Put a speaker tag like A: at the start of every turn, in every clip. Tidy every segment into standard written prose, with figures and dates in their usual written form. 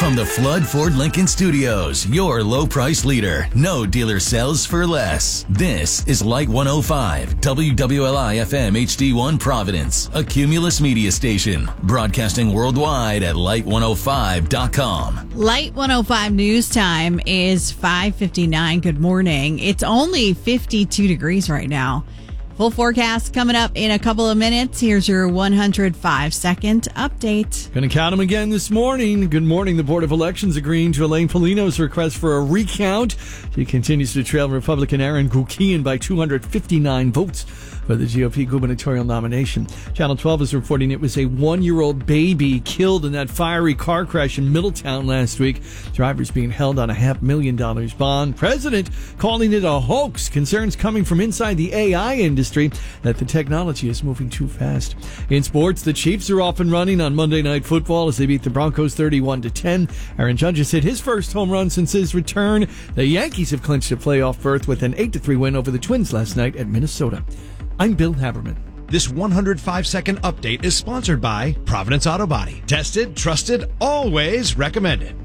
A: From the Flood Ford Lincoln Studios, your low price leader. No dealer sells for less. This is Light 105, WWLI FM HD1 Providence, a Cumulus media station, broadcasting worldwide at light105.com.
B: Light 105 news time is 5:59. Good morning. It's only 52 degrees right now. Full forecast coming up in a couple of minutes. Here's your 105-second update.
C: Going to count them again this morning. Good morning. The Board of Elections agreeing to Elaine Polino's request for a recount. She continues to trail Republican Aaron Gukian by 259 votes for the GOP gubernatorial nomination. Channel 12 is reporting it was a 1-year-old baby killed in that fiery car crash in Middletown last week. Drivers being held on a $500,000 bond. President calling it a hoax. Concerns coming from inside the AI industry that the technology is moving too fast. In sports, the Chiefs are off and running on Monday Night Football as they beat the Broncos 31-10. Aaron Judge hit his first home run since his return. The Yankees have clinched a playoff berth with an 8-3 win over the Twins last night at Minnesota. I'm Bill Haberman.
D: This 105-second update is sponsored by Providence Auto Body. Tested, trusted, always recommended.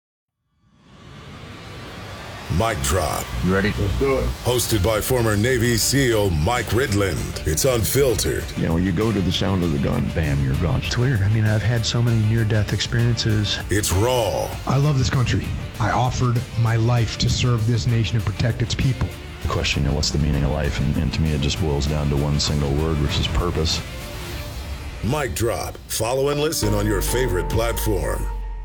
E: Mic Drop.
F: You ready? Let's do it.
E: Hosted by former Navy SEAL Mike Ridland. It's unfiltered.
F: You know, when you go to the sound of the gun, bam, you're gone.
G: It's weird. I mean, I've had so many near-death experiences.
E: It's raw.
H: I love this country. I offered my life to serve this nation and protect its people.
F: Question, you know, what's the meaning of life? And to me, it just boils down to one single word, which is purpose.
E: Mic Drop. Follow and listen on your favorite platform.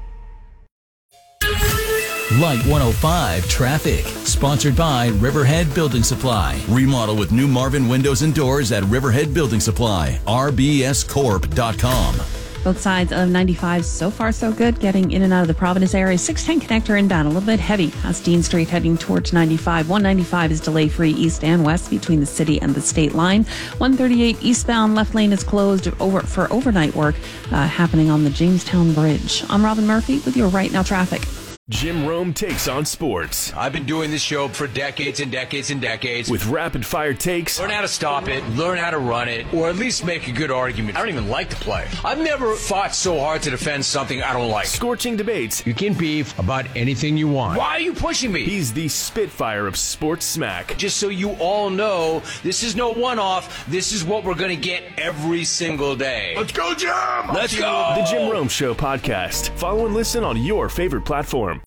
A: Light 105 Traffic, sponsored by Riverhead Building Supply. Remodel with new Marvin windows and doors at Riverhead Building Supply. rbscorp.com.
I: Both sides of 95, so far so good, getting in and out of the Providence area. 610 connector inbound, a little bit heavy past Dean Street heading towards 95. 195 is delay-free east and west between the city and the state line. 138 eastbound left lane is closed for overnight work happening on the Jamestown Bridge. I'm Robin Murphy with your Right Now traffic.
J: Jim Rome takes on sports.
K: I've been doing this show for decades and decades and decades.
J: With rapid-fire takes.
K: Learn how to stop it, learn how to run it, or at least make a good argument. I don't even like to play. I've never fought so hard to defend something I don't like.
J: Scorching debates.
K: You can beef about anything you want. Why are you pushing me?
J: He's the Spitfire of sports smack.
K: Just so you all know, this is no one-off. This is what we're going to get every single day.
E: Let's go, Jim!
K: Let's go!
J: The Jim Rome Show podcast. Follow and listen on your favorite platform.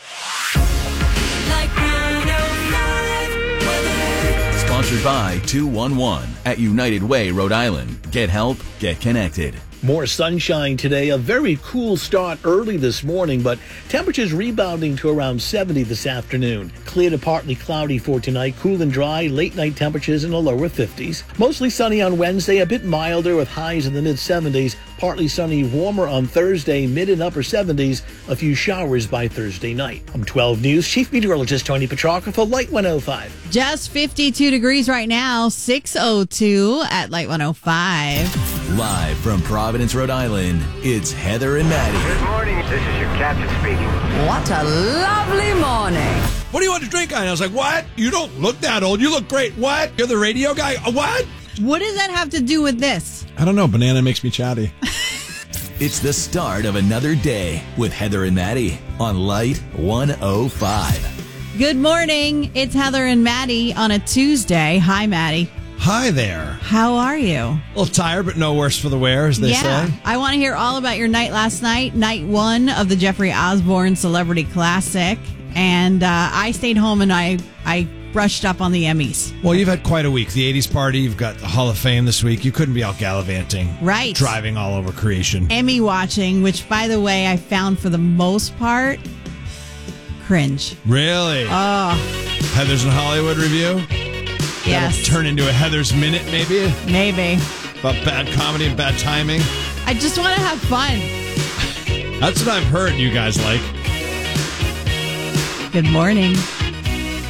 A: Sponsored by 211 at United Way, Rhode Island. Get help, get connected.
L: More sunshine today, a very cool start early this morning, but temperatures rebounding to around 70 this afternoon. Clear to partly cloudy for tonight, cool and dry, late night temperatures in the lower 50s. Mostly sunny on Wednesday, a bit milder with highs in the mid-70s. Partly sunny, warmer on Thursday, mid and upper 70s. A few showers by Thursday night. I'm 12 News Chief Meteorologist Tony Petrarca for Light 105.
B: Just 52 degrees right now, 6:02 at Light 105.
A: Live from Providence, Rhode Island, it's Heather and Maddie.
M: Good morning. This is your captain speaking.
N: What a lovely morning.
D: What do you want to drink on? I was like, what? You don't look that old. You look great. What? You're the radio guy? What?
B: What does that have to do with this?
D: I don't know. Banana makes me chatty.
A: It's the start of another day with Heather and Maddie on Light 105.
B: Good morning. It's Heather and Maddie on a Tuesday. Hi, Maddie.
D: Hi there.
B: How are you?
D: A little tired, but no worse for the wear, as they say.
B: I want to hear all about your night last night, night one of the Jeffrey Osborne Celebrity Classic. And I stayed home and I brushed up on the Emmys.
D: Well, you've had quite a week. The 80s party, you've got the Hall of Fame this week. You couldn't be out gallivanting.
B: Right.
D: Driving all over creation.
B: Emmy watching, which, by the way, I found for the most part, cringe.
D: Really?
B: Oh.
D: Heather's in Hollywood review?
B: Yes.
D: That'll turn into a Heather's Minute, maybe?
B: Maybe.
D: About bad comedy and bad timing?
B: I just want to have fun.
D: That's what I've heard you guys like.
B: Good morning.